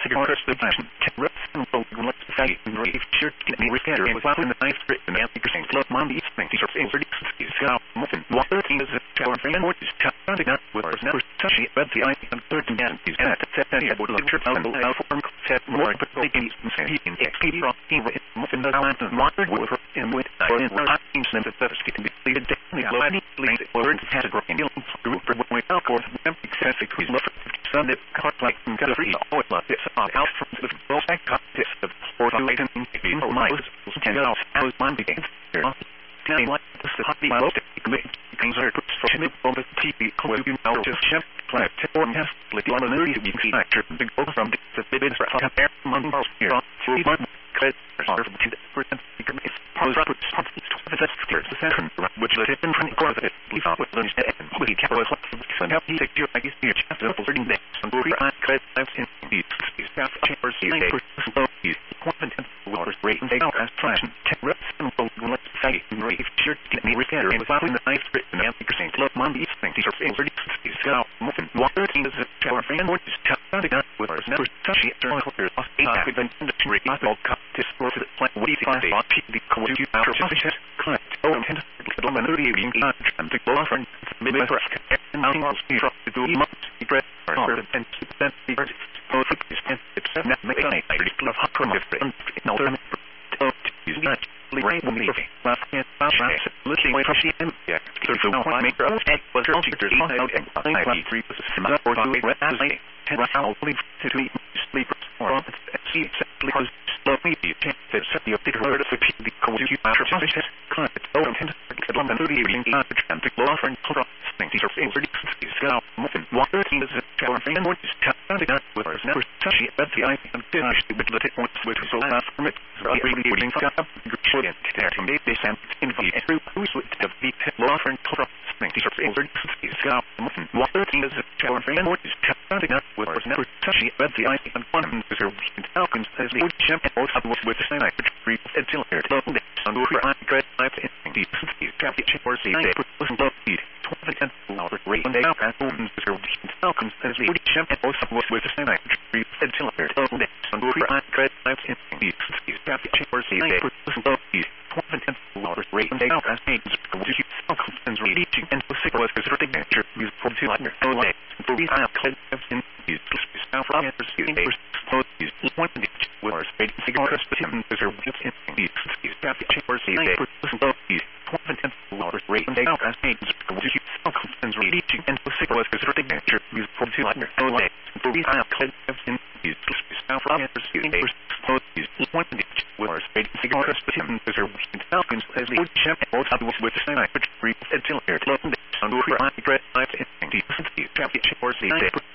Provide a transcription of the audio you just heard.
figure curse the passion. Reps and roll, let's say, and rave, shirt, and repair, and without in the knife, and antique saying, love, mom, these things, these are favorite, these are muffin, water, king is a tower, and what is counting up with ours, never touchy, but the eye, and third, and these at set, and would look at and allow form, set more, but they can he in XP, rocking with muffin, the lamp, and water, with her, and with, or in one, seems them that can be pleaded, the low, and lead, or in category, and you'll group, but when we talk, or the excess, we love son that caught like from free, always love this, out from the most contest of sport, and or my was 10 hours, I was one begins here. Now, like this, the hot my most things are for him on the TV, where you know just chef, plant, or nest, like on the nerdy, you can see actor, the go from the bibs, compare among most here, 3 months, cut, or 2%, you can make pause, the center, which let it in front of it, leave out with lunch, and we kept us up, and help you take your ideas to your chapter of 30 days, and we are cut, I've seen these, half chambers, these, confident, waters, rate, and they are as fashion, 10 reps, and let's say, rave, shirt, and repair, and without in the knife, and antique saying, love, mom, these things, these are favorite, these are muffin, water, king is a tower, and what is counting up with ours, never touchy, turn clear, off, and then the tree, all cut, this, or the plant, what do you think, the cold, you out, client, oh, and the woman, 30, being and the law friend, midwest, and now he dropped the do months, he bread, or and keep that, the bird, both of these, and it's not make a love hot from a friend, in all term, use not, rain will leave, last and looking away from him, yeah, there's no one make her own egg, was her own teacher's out, and I 3 was a similar or 2 red as I had I'll leave to sleep, or see exactly because slowly you can't set the update her to the cold you after something, client, oh, and the 30 evening, and the law friend, these are favorite, these are muffin, water, king is a tower, and what is counting up with ours, never touchy, but the eye, and finish, but let it once with so last from it, really willing to up, good, and they sent in the every who's with the beat, law friend, these are favorite, these are muffin, water, king is a tower, and what is counting up with ours, never touchy, but the eye, and one of them is a weekend falcons, as the wood champ, and both with the same eye, which free, and till here, long days, on the free, great life, and these, championship, or see, they put listen, love, feed, 20 hours rate, and they out and opens the weekend falcons, as the wood champ, and both with the same eye, which free, and till here, long days, on the free, great life, and these, championship, or see, they put listen, love, feed, 20 hours rate, and they out and opens the falcons, and reaching, and the sick was a nature, music for 2 hours, no day, and for these, I'll cut in these, now for others, you neighbors, these, one ditch, with our spade, cigars, but him, is there with in these, championship, or see, they put listen, love, these, 20 hours rate, and they out and falcons, and reaching, and the sick was a nature, music for 2 hours, no day, and for these, I'll cut in these, now for others, you neighbors, these, one ditch, with our spade, cigars, but him, is there with in falcons, as the wood champ, and both with the same eye, which free, and till here, long days, on the free, great life, and these, championship, or see, they put